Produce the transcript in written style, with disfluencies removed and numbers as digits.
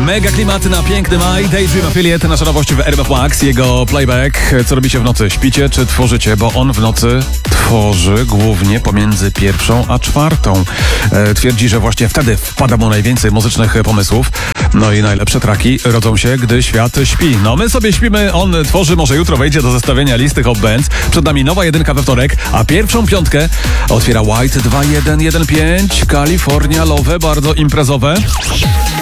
Mega klimaty na piękny maj. Daydream Affiliate, nasza nowość w RMF Max. Jego playback. Co robicie w nocy? Śpicie czy tworzycie? Bo on w nocy tworzy głównie pomiędzy 1 a 4. Twierdzi, że właśnie wtedy wpada mu najwięcej muzycznych pomysłów. No i najlepsze traki rodzą się, gdy świat śpi. No my sobie śpimy, on tworzy, może jutro wejdzie do zestawienia listy Hot Bands. Przed nami nowa jedynka we wtorek, a pierwszą piątkę otwiera White 2115, California Love, bardzo imprezowe.